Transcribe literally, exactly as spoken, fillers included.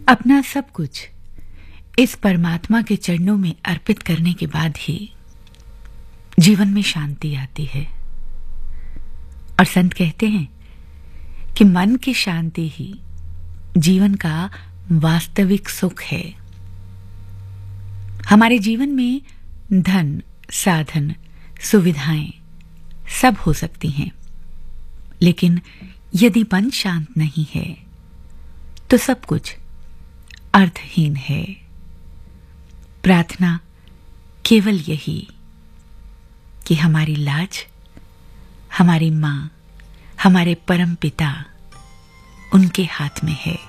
अपना सब कुछ इस परमात्मा के चरणों में अर्पित करने के बाद ही जीवन में शांति आती है। और संत कहते हैं कि मन की शांति ही जीवन का वास्तविक सुख है। हमारे जीवन में धन, साधन, सुविधाएं सब हो सकती हैं, लेकिन यदि मन शांत नहीं है तो सब कुछ अर्थहीन है। प्रार्थना केवल यही कि हमारी लाज हमारी मां, हमारे परम पिता, उनके हाथ में है।